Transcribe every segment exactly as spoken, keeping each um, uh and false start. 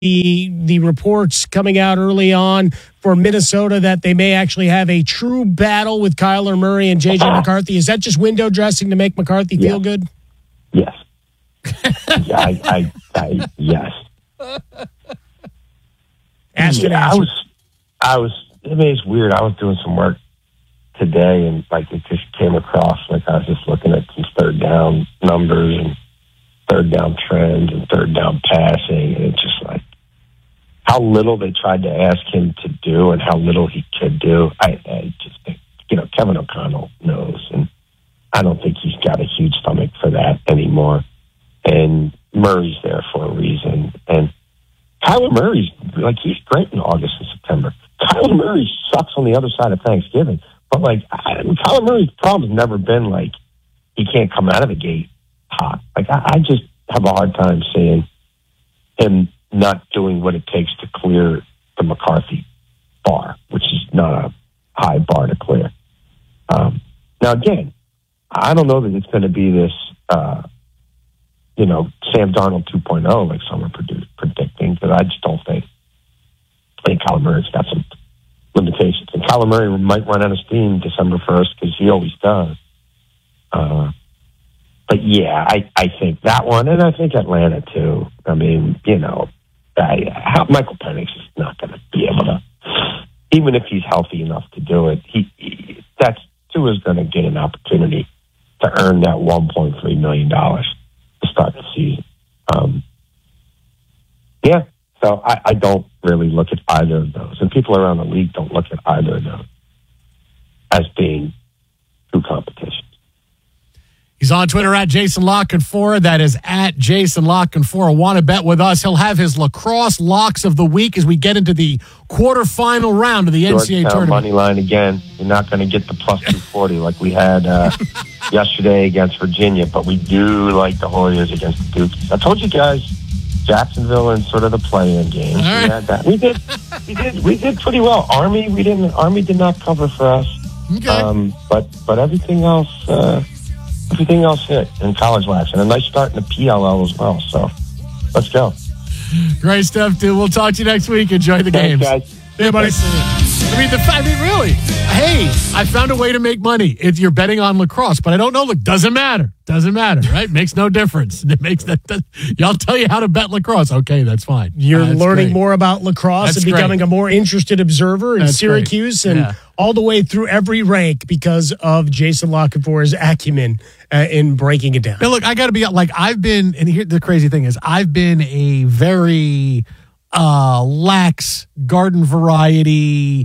the the reports coming out early on for Minnesota that they may actually have a true battle with Kyler Murray and J J McCarthy. Is that just window dressing to make McCarthy feel yes. good? Yes. I, I, I, yes. Ask yeah, I was, I was, I mean, it's weird. I was doing some work today and like it just came across like I was just looking at some third down numbers and third down trends and third down passing. And it's just like how little they tried to ask him to do and how little he could do. I, I just think, you know, Kevin O'Connell knows, and I don't think he's got a huge stomach for that anymore. And Murray's there for a reason. And Kyler Murray's, like, he's great in August and September. Kyler Murray sucks on the other side of Thanksgiving. But, like, I, Kyler Murray's problem has never been, like, he can't come out of the gate hot. Like, I, I just have a hard time seeing him not doing what it takes to clear the McCarthy bar, which is not a high bar to clear. Um, now, again, I don't know that it's going to be this, uh, you know, Sam Darnold two point oh like some are produ- predicting, because I just don't think, I think Kyler Murray's got some limitations. And Kyler Murray might run out of steam December first, because he always does. Uh, but, yeah, I, I think that one, and I think Atlanta, too. I mean, you know, I, how, Michael Penix is not going to be able to, even if he's healthy enough to do it, he, he that's Tua's going to get an opportunity to earn that one point three million dollars to start the season. Um, yeah, so I, I don't really look at either of those. And people around the league don't look at either of those as being true competition. He's on Twitter at Jason Lockenfora. That is at Jason Lockenfora. Want to bet with us? He'll have his lacrosse locks of the week as we get into the quarterfinal round of the N C A A tournament. Money line again. You're not going to get the plus two forty like we had uh, yesterday against Virginia, but we do like the Warriors against the Dukes. I told you guys, Jacksonville and sort of the play-in games. We right. had that. We did. We did. We did pretty well. Army. We didn't. Army did not cover for us. Okay. Um, but but everything else. Uh, Everything else hit in college last, and a nice start in the P L L as well. So, let's go. Great stuff, dude. We'll talk to you next week. Enjoy the Thanks, games. guys. Yeah, buddy. I mean, the I mean, really. Hey, I found a way to make money. If you're betting on lacrosse, but I don't know. Look, doesn't matter. Doesn't matter, right? Makes no difference. It makes that. that y'all tell you how to bet lacrosse. Okay, that's fine. You're uh, learning great. more about lacrosse That's and becoming great. a more interested observer in That's Syracuse great. and Yeah. all the way through every rank because of Jason Lockenfora's acumen uh, in breaking it down. Now, look, I got to be like, I've been, and here the crazy thing is, I've been a very uh, lax garden variety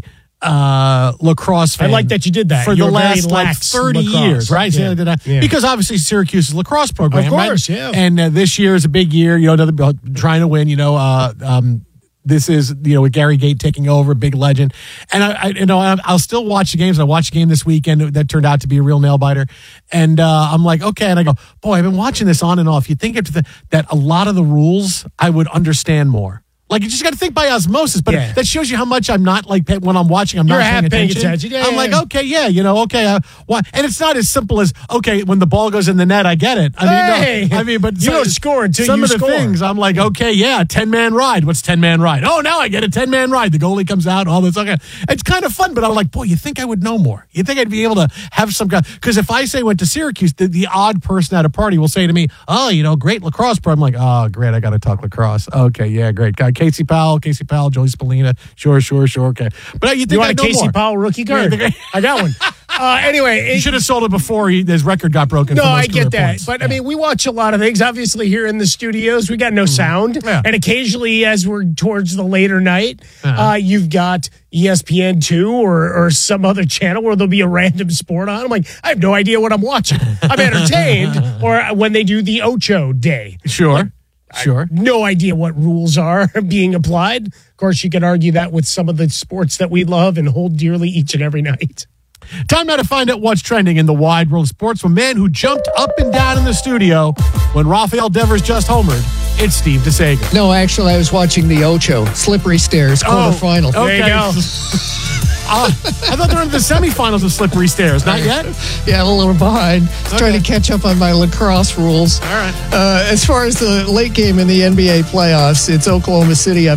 uh, lacrosse fan. I like that you did that. For You're the very last like lax thirty lacrosse. years, right? Yeah. So did I, Yeah. Because obviously Syracuse's lacrosse program, Of course, right? yeah. And uh, this year is a big year, you know, another, trying to win, you know, uh, um, this is, you know, with Gary Gate taking over, big legend. And I, I you know, I'll still watch the games. I watched the game this weekend that turned out to be a real nail biter. And uh, I'm like, okay. And I go, boy, I've been watching this on and off. You think it's the, that a lot of the rules I would understand more. Like, you just got to think by osmosis, but Yeah. that shows you how much I'm not, like, pay, when I'm watching, I'm You're not half paying paying attention. attention. Yeah, I'm yeah, like, yeah. okay, yeah, you know, okay. Uh, why? And it's not as simple as, okay, when the ball goes in the net, I get it. I mean, Hey! no, I mean, but You so- don't score until some you of the score. things, I'm like, okay, yeah, ten-man ride. What's ten-man ride? Oh, now I get a ten-man ride. The goalie comes out, all this. Okay. It's kind of fun, but I'm like, boy, you think I would know more. You think I'd be able to have some kind, because if I say went to Syracuse, the, the odd person at a party will say to me, oh, you know, great lacrosse pro. I'm like, oh, great, I got to talk lacrosse. Okay, yeah, great. Got Casey Powell, Casey Powell, Joey Spallina. Sure, sure, sure. Okay. But you think You want I a know Casey more. Powell rookie card? Yeah, I got one. Uh, anyway. You it- should have sold it before he, his record got broken. No, for most I get career that. points. But, yeah. I mean, we watch a lot of things. Obviously, here in the studios, we got no sound. Yeah. And occasionally, as we're towards the later night, Uh-huh. uh, you've got E S P N two or, or some other channel where there'll be a random sport on. I'm like, I have no idea what I'm watching. I'm entertained. Or when they do the Ocho Day. Sure. Sure. No idea what rules are being applied. Of course, you could argue that with some of the sports that we love and hold dearly each and every night. Time now to find out what's trending in the wide world of sports. A man who jumped up and down in the studio when Rafael Devers just homered. It's Steve DeSager. No, actually, I was watching the Ocho, Slippery Stairs, quarterfinal. There you Okay. go. Uh, I thought they were in the semifinals of Slippery Stairs. Not yet? Yeah, I'm a little behind. Okay. Trying to catch up on my lacrosse rules. All right. Uh, as far as the late game in the N B A playoffs, it's Oklahoma City up